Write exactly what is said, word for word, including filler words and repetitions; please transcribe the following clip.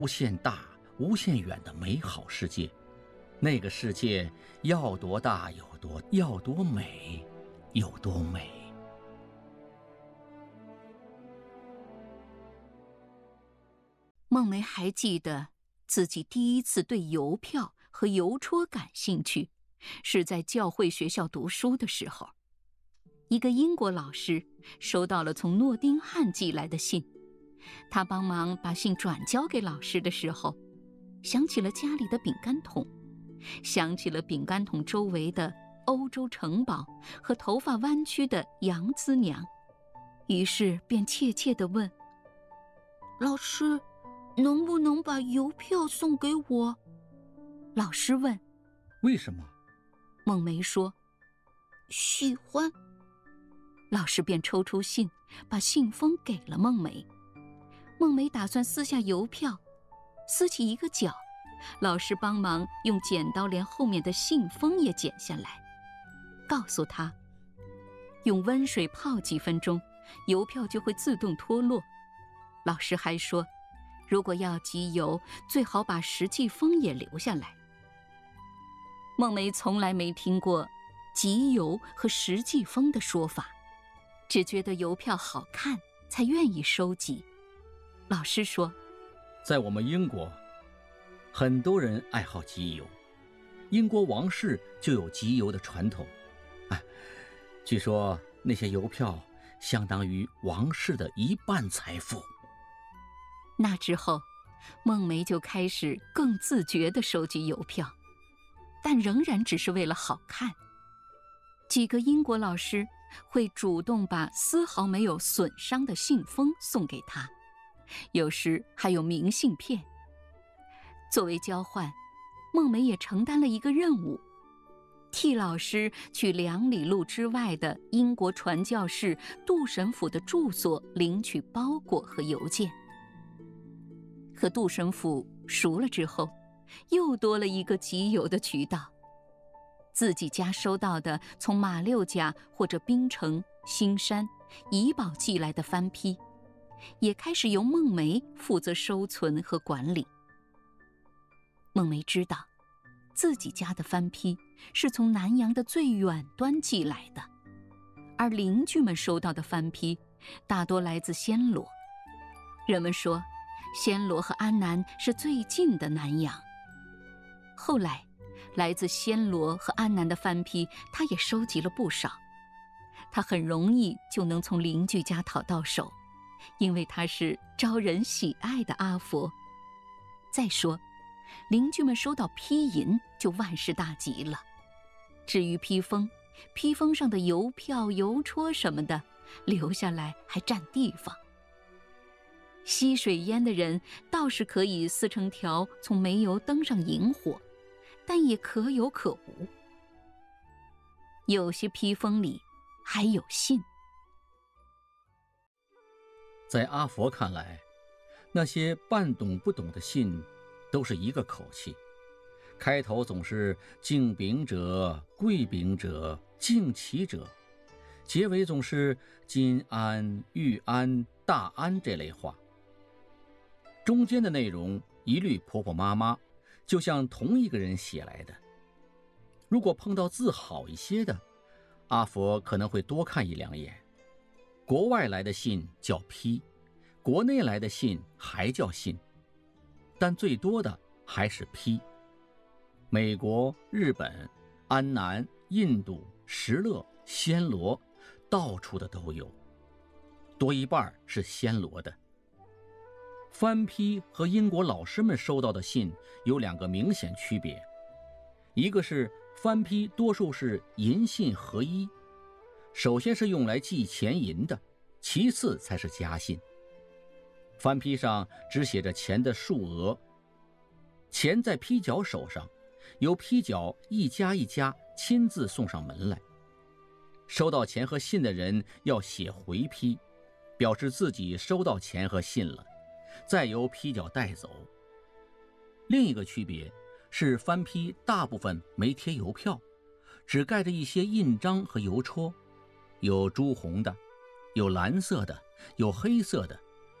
无限大、无限远的美好世界。那个世界要多大有多，要多美有多美。 孟梅还记得自己第一次对邮票和邮戳感兴趣，是在教会学校读书的时候。一个英国老师收到了从诺丁汉寄来的信，他帮忙把信转交给老师的时候，想起了家里的饼干桶，想起了饼干桶周围的欧洲城堡和头发弯曲的杨姿娘，于是便怯怯地问：老师，能不能把邮票送给我？老师问： 为什么？ 孟梅说：喜欢。老师便抽出信，把信封给了孟梅。孟梅打算撕下邮票，撕起一个角，老师帮忙用剪刀连后面的信封也剪下来，告诉她用温水泡几分钟，邮票就会自动脱落。老师还说，如果要集邮，最好把实际封也留下来。孟梅从来没听过集邮和实际封的说法，只觉得邮票好看才愿意收集。老师说， 在我们英国，很多人爱好集邮，英国王室就有集邮的传统。哎，据说那些邮票相当于王室的一半财富。 那之后，孟梅就开始更自觉地收集邮票，但仍然只是为了好看。几个英国老师会主动把丝毫没有损伤的信封送给她，有时还有明信片。作为交换，孟梅也承担了一个任务，替老师去两里路之外的英国传教士杜神甫的住所领取包裹和邮件。和杜神甫熟了之后，又多了一个集邮的渠道。自己家收到的从马六甲或者槟城、新山、怡保寄来的番批，也开始由孟梅负责收存和管理。孟梅知道，自己家的番批是从南洋的最远端寄来的，而邻居们收到的番批大多来自暹罗。人们说，暹罗和安南是最近的南洋。后来，来自暹罗和安南的番批，他也收集了不少。他很容易就能从邻居家讨到手，因为他是招人喜爱的阿佛。再说，邻居们收到批银就万事大吉了。至于批封，批封上的邮票、邮戳什么的，留下来还占地方。吸水烟的人倒是可以撕成条从煤油灯上引火，但也可有可无。有些批封里还有信。 在阿佛看来，那些半懂不懂的信都是一个口气，开头总是敬禀者、贵禀者、敬启者，结尾总是金安、玉安、大安这类话。中间的内容一律婆婆妈妈，就像同一个人写来的。如果碰到字好一些的，阿佛可能会多看一两眼。国外来的信叫批，国内来的信还叫信，但最多的还是批。美国、日本、安南、印度、石勒、暹罗，到处的都有，多一半是暹罗的。番批和英国老师们收到的信有两个明显区别，一个是番批多数是银信合一，首先是用来寄钱银的，其次才是家信。番批上只写着钱的数额，钱在批角手上，由批角一家一家亲自送上门来。收到钱和信的人要写回批，表示自己收到钱和信了，再由批角带走。另一个区别是番批大部分没贴邮票，只盖着一些印章和邮戳，有朱红的，有蓝色的，有黑色的，